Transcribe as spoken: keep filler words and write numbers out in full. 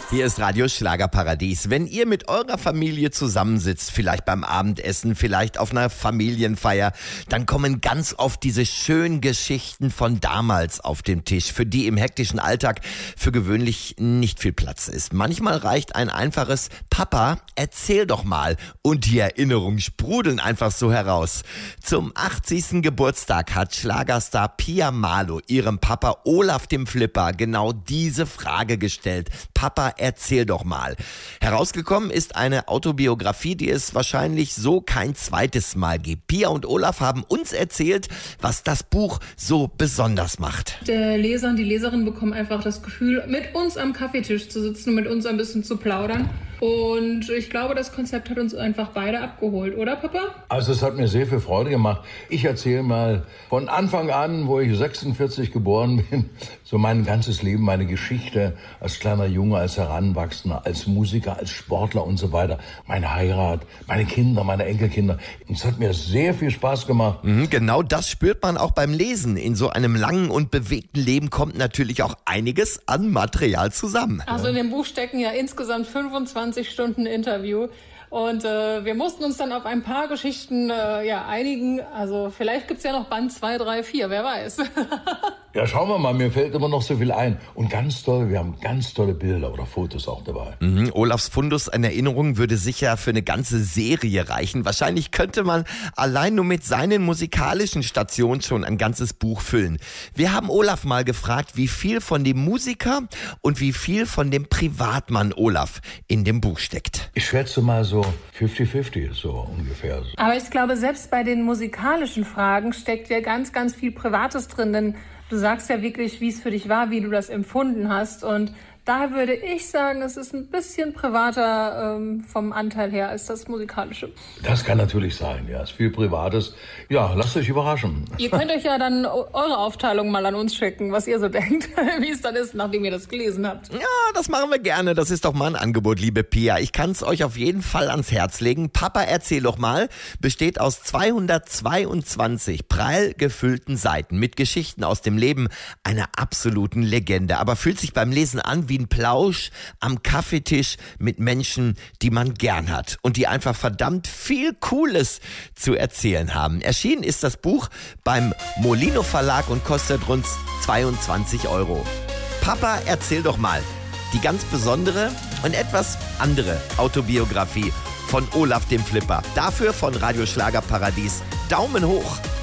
Hier ist Radio Schlagerparadies. Wenn ihr mit eurer Familie zusammensitzt, vielleicht beim Abendessen, vielleicht auf einer Familienfeier, dann kommen ganz oft diese schönen Geschichten von damals auf den Tisch, für die im hektischen Alltag für gewöhnlich nicht viel Platz ist. Manchmal reicht ein einfaches Papa, erzähl doch mal, und die Erinnerungen sprudeln einfach so heraus. Zum achtzigsten Geburtstag hat Schlagerstar Pia Malo ihrem Papa Olaf dem Flipper genau diese Frage gestellt. Papa, erzähl doch mal. Herausgekommen ist eine Autobiografie, die es wahrscheinlich so kein zweites Mal gibt. Pia und Olaf haben uns erzählt, was das Buch so besonders macht. Der Leser und die Leserin bekommen einfach das Gefühl, mit uns am Kaffeetisch zu sitzen und mit uns ein bisschen zu plaudern. Und ich glaube, das Konzept hat uns einfach beide abgeholt, oder Papa? Also es hat mir sehr viel Freude gemacht. Ich erzähle mal von Anfang an, wo ich sechsundvierzig geboren bin, so mein ganzes Leben, meine Geschichte als kleiner Junge, als Heranwachsender, als Musiker, als Sportler und so weiter. Meine Heirat, meine Kinder, meine Enkelkinder. Und es hat mir sehr viel Spaß gemacht. Mhm, genau das spürt man auch beim Lesen. In so einem langen und bewegten Leben kommt natürlich auch einiges an Material zusammen. Also in dem Buch stecken ja insgesamt fünfundzwanzig Stunden Interview. Und äh, wir mussten uns dann auf ein paar Geschichten äh, ja, einigen. Also vielleicht gibt's ja noch Band zwei, drei, vier, wer weiß. Ja, schauen wir mal, mir fällt immer noch so viel ein. Und ganz toll, wir haben ganz tolle Bilder oder Fotos auch dabei. Mhm, Olafs Fundus an Erinnerungen würde sicher für eine ganze Serie reichen. Wahrscheinlich könnte man allein nur mit seinen musikalischen Stationen schon ein ganzes Buch füllen. Wir haben Olaf mal gefragt, wie viel von dem Musiker und wie viel von dem Privatmann Olaf in dem Buch steckt. Ich schätze mal so fünfzig fünfzig, so ungefähr. Aber ich glaube, selbst bei den musikalischen Fragen steckt ja ganz, ganz viel Privates drin, denn du sagst ja wirklich, wie es für dich war, wie du das empfunden hast. Und da würde ich sagen, es ist ein bisschen privater ähm, vom Anteil her als das Musikalische. Das kann natürlich sein, ja. Es ist viel Privates. Ja, lasst euch überraschen. Ihr könnt euch ja dann eure Aufteilung mal an uns schicken, was ihr so denkt, wie es dann ist, nachdem ihr das gelesen habt. Ja, das machen wir gerne. Das ist doch mal ein Angebot, liebe Pia. Ich kann es euch auf jeden Fall ans Herz legen. Papa, erzähl doch mal, besteht aus zweihundertzweiundzwanzig prall gefüllten Seiten mit Geschichten aus dem Leben einer absoluten Legende. Aber fühlt sich beim Lesen an wie ein Plausch am Kaffeetisch mit Menschen, die man gern hat und die einfach verdammt viel Cooles zu erzählen haben. Erschienen ist das Buch beim Molino Verlag und kostet rund zweiundzwanzig Euro. Papa, erzähl doch mal, die ganz besondere und etwas andere Autobiografie von Olaf dem Flipper. Dafür von Radio Schlagerparadies Daumen hoch.